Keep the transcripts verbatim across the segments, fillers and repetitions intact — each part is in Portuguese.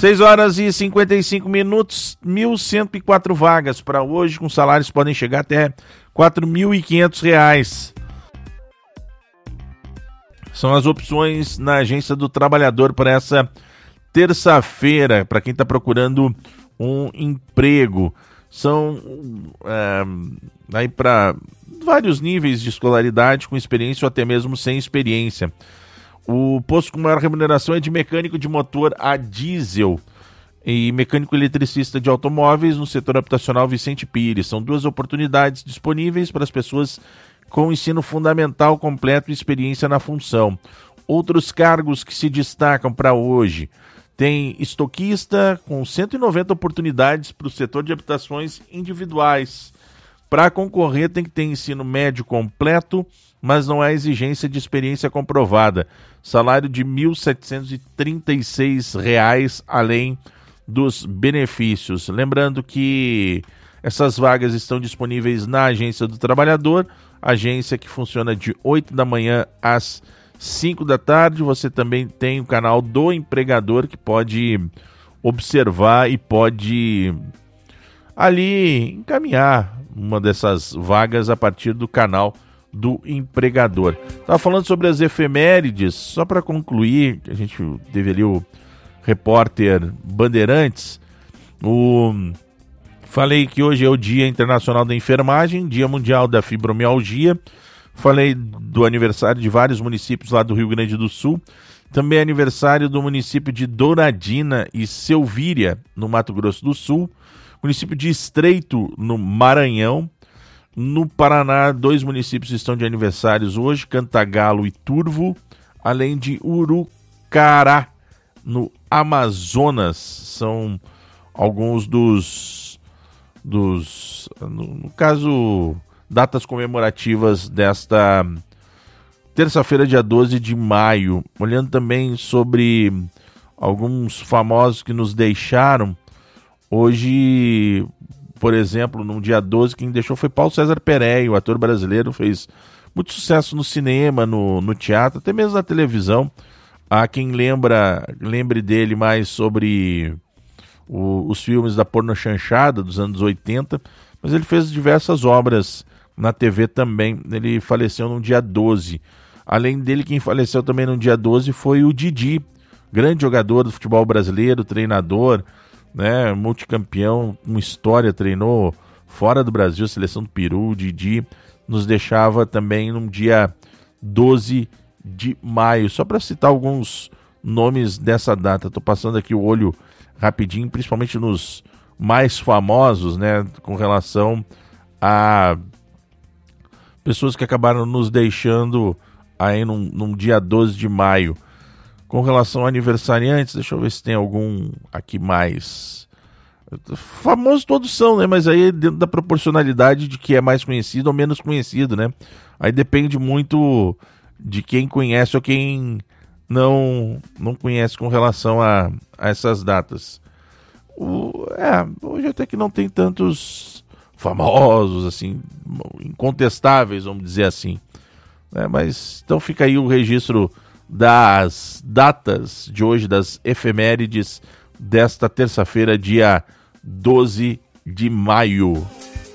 seis horas e cinquenta e cinco minutos, mil cento e quatro vagas para hoje, com salários que podem chegar até quatro mil e quinhentos reais. São as opções na Agência do Trabalhador para essa terça-feira, para quem está procurando um emprego. São é, aí para vários níveis de escolaridade, com experiência ou até mesmo sem experiência. O posto com maior remuneração é de mecânico de motor a diesel e mecânico eletricista de automóveis no setor habitacional Vicente Pires. São duas oportunidades disponíveis para as pessoas com ensino fundamental completo e experiência na função. Outros cargos que se destacam para hoje: tem estoquista com cento e noventa oportunidades para o setor de habitações individuais. Para concorrer tem que ter ensino médio completo, mas não há exigência de experiência comprovada. Salário de mil setecentos e trinta e seis reais, além dos benefícios. Lembrando que essas vagas estão disponíveis na Agência do Trabalhador, agência que funciona de oito da manhã às cinco da tarde. Você também tem o canal do empregador, que pode observar e pode ali encaminhar uma dessas vagas a partir do canal do empregador. Estava falando sobre as efemérides, só para concluir, a gente teve ali o repórter Bandeirantes. O... Falei que hoje é o Dia Internacional da Enfermagem, Dia Mundial da Fibromialgia. Falei do aniversário de vários municípios lá do Rio Grande do Sul. Também é aniversário do município de Douradina e Selvíria, no Mato Grosso do Sul. Município de Estreito, no Maranhão. No Paraná, dois municípios estão de aniversários hoje, Cantagalo e Turvo, além de Urucará, no Amazonas. São alguns dos, dos no, no caso, datas comemorativas desta terça-feira, dia doze de maio. Olhando também sobre alguns famosos que nos deixaram, hoje, por exemplo, no dia doze, quem deixou foi Paulo César Pereira, o ator brasileiro, fez muito sucesso no cinema, no, no teatro, até mesmo na televisão. Há quem lembra, lembre dele mais sobre o, os filmes da porno chanchada dos anos oitenta, mas ele fez diversas obras na T V também. Ele faleceu no dia doze. Além dele, quem faleceu também no dia doze foi o Didi, grande jogador do futebol brasileiro, treinador, né, multicampeão, com história, treinou fora do Brasil, seleção do Peru. O Didi nos deixava também no dia doze de maio. Só para citar alguns nomes dessa data, estou passando aqui o olho rapidinho, principalmente nos mais famosos, né, com relação a pessoas que acabaram nos deixando aí num, num dia doze de maio. Com relação a aniversariantes, deixa eu ver se tem algum aqui mais. Famosos todos são, né? Mas aí dentro da proporcionalidade de que é mais conhecido ou menos conhecido, né? Aí depende muito de quem conhece ou quem não, não conhece com relação a, a essas datas. O, é, hoje até que não tem tantos famosos, assim, incontestáveis, vamos dizer assim. É, mas então fica aí o registro das datas de hoje, das efemérides desta terça-feira, dia doze de maio.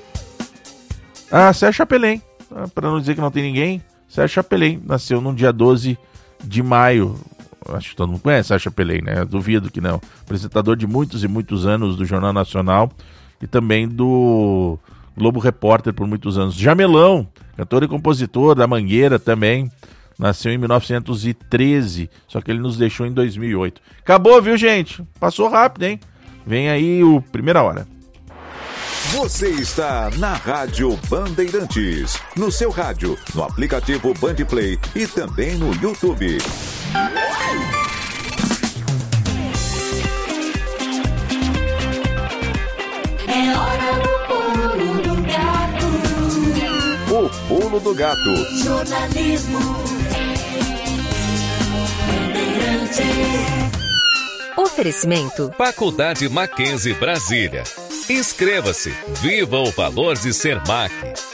Ah, Sérgio Chapelin, ah, para não dizer que não tem ninguém, Sérgio Chapelin nasceu no dia doze de maio. Acho que todo mundo conhece Sérgio Chapelin, né? Eu duvido que não. Apresentador de muitos e muitos anos do Jornal Nacional e também do Globo Repórter por muitos anos. Jamelão, cantor e compositor da Mangueira também. Nasceu em mil novecentos e treze, só que ele nos deixou em dois mil e oito. Acabou, viu, gente? Passou rápido, hein? Vem aí o Primeira Hora. Você está na Rádio Bandeirantes, no seu rádio, no aplicativo Bandplay e também no YouTube. É hora do pulo do gato. O pulo do gato. Jornalismo. Bandeirantes. Oferecimento. Faculdade Mackenzie Brasília. Inscreva-se. Viva o valor de ser M A C.